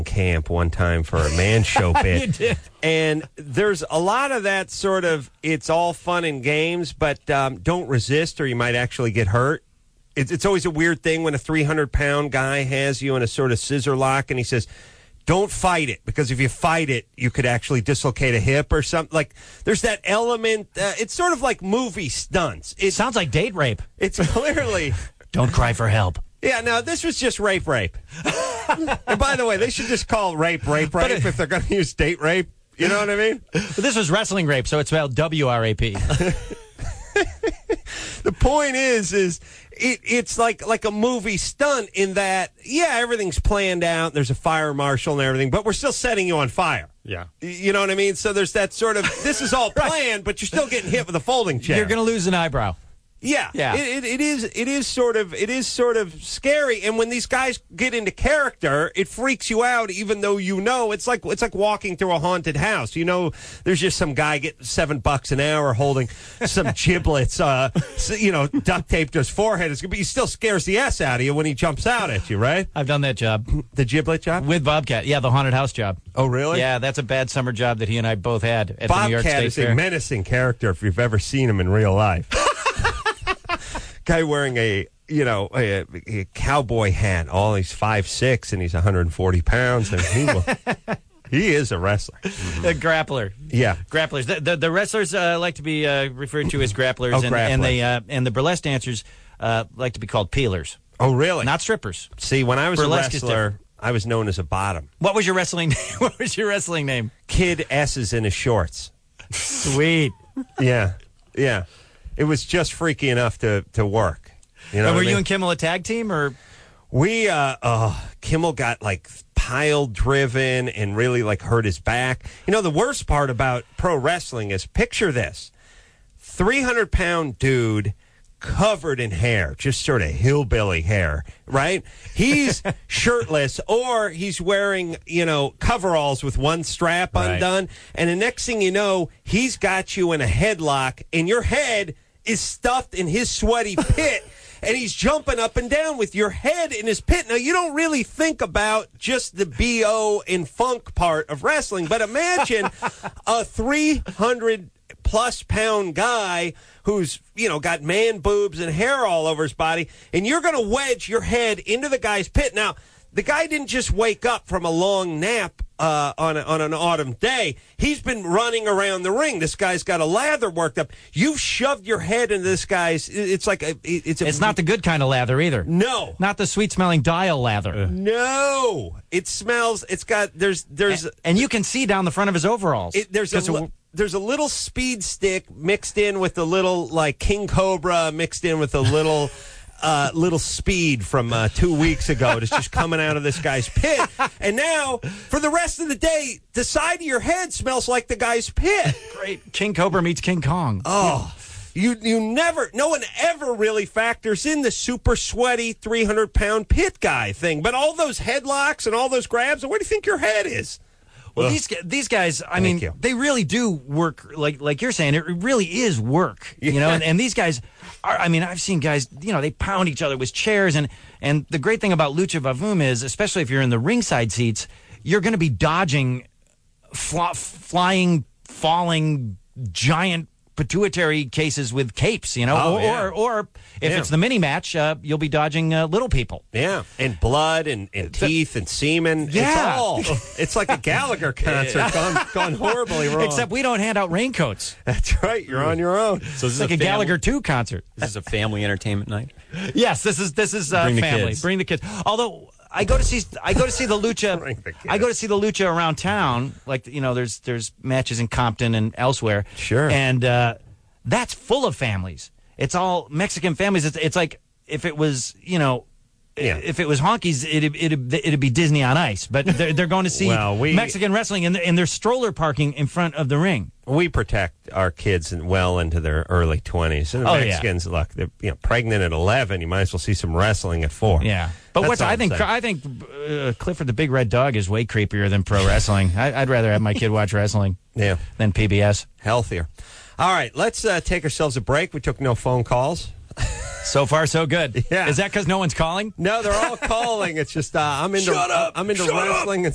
camp one time for a man show bit. You did. And there's a lot of that sort of, it's all fun and games, but don't resist or you might actually get hurt. It's always a weird thing when a 300-pound guy has you in a sort of scissor lock and he says, don't fight it, because if you fight it, you could actually dislocate a hip or something. Like, there's that element. It's sort of like movie stunts. It sounds like date rape. It's clearly... Don't cry for help. Yeah, no, this was just rape. And by the way, they should just call rape if they're going to use date rape. You know what I mean? But this was wrestling rape, so it's spelled W-R-A-P. The point is it's like a movie stunt in that, yeah, everything's planned out. There's a fire marshal and everything, but we're still setting you on fire. Yeah. You know what I mean? So there's that sort of, this is all planned, but you're still getting hit with a folding chair. You're going to lose an eyebrow. Yeah. It is sort of scary, and when these guys get into character, it freaks you out. Even though you know it's like walking through a haunted house. You know, there's just some guy getting $7 an hour holding some giblets, duct taped to his forehead. But he still scares the ass out of you when he jumps out at you, right? I've done that job. The giblet job with Bobcat. Yeah, the haunted house job. Oh, really? Yeah, that's a bad summer job that he and I both had at the New York State Bobcat is Fair. a menacing character if you've ever seen him in real life. Guy wearing a cowboy hat. He's 5'6", and he's 140 pounds. And he is a wrestler. A grappler. Yeah. Grapplers. The wrestlers like to be referred to as grapplers, grapplers. and the burlesque dancers like to be called peelers. Oh, really? Not strippers. See, when I was Burlesque a wrestler, I was known as a bottom. What was your wrestling name? What was your wrestling name? Kid S's in his shorts. Sweet. Yeah. It was just freaky enough to work. You know and were what I mean? you and Kimmel a tag team, or? We, Kimmel got like pile driven and really like hurt his back. You know, the worst part about pro wrestling is, picture this, 300-pound dude covered in hair, just sort of hillbilly hair, right? He's shirtless, or he's wearing, coveralls with one strap undone. And the next thing you know, he's got you in a headlock, and your head is stuffed in his sweaty pit. And he's jumping up and down with your head in his pit. Now, you don't really think about just the BO and funk part of wrestling, but imagine a 300-plus pound guy who's, got man boobs and hair all over his body, and you're going to wedge your head into the guy's pit. Now, the guy didn't just wake up from a long nap on an autumn day. He's been running around the ring. This guy's got a lather worked up. You've shoved your head into this guy's. It's not the good kind of lather either. No, not the sweet smelling dial lather. No, it smells. It's got there's and you can see down the front of his overalls. There's a little speed stick mixed in with a little like King Cobra mixed in with a little. Little speed from 2 weeks ago. It's just coming out of this guy's pit. And now, for the rest of the day, the side of your head smells like the guy's pit. Great. King Cobra meets King Kong. Oh, no one ever really factors in the super sweaty 300-pound pit guy thing. But all those headlocks and all those grabs, where do you think your head is? Well, these guys, I mean, they really do work, like you're saying, it really is work, and these guys are, I've seen guys, they pound each other with chairs, and the great thing about Lucha Vavoom is, especially if you're in the ringside seats, you're going to be dodging flying, falling, giant pituitary cases with capes, or if it's the mini match, you'll be dodging little people. Yeah, and blood and teeth and semen. Yeah. It's like a Gallagher concert gone horribly wrong. Except we don't hand out raincoats. That's right. You're on your own. So it's like a Gallagher 2 concert. This is a family entertainment night. Yes, this is family. Bring the kids. Although I go to see the lucha. I go to see the lucha around town. Like there's matches in Compton and elsewhere. Sure. And that's full of families. It's all Mexican families. It's like if it was if it was honkies, it'd be Disney on Ice. But they're going to see Mexican wrestling, and they're stroller parking in front of the ring. We protect our kids well into their early 20s. And the Mexicans, look, they're pregnant at 11. You might as well see some wrestling at 4. Yeah, but I think Clifford the Big Red Dog is way creepier than pro wrestling. I'd rather have my kid watch wrestling than PBS. Healthier. All right, let's take ourselves a break. We took no phone calls. So far, so good. Yeah. Is that because no one's calling? No, they're all calling. It's just I'm into wrestling.